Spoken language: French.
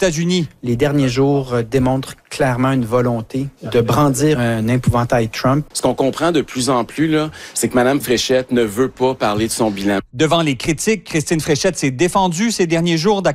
États-Unis. Les derniers jours démontrent clairement une volonté de brandir un épouvantail Trump. Ce qu'on comprend de plus en plus, là, c'est que Mme Fréchette ne veut pas parler de son bilan. Devant les critiques, Christine Fréchette s'est défendue ces derniers jours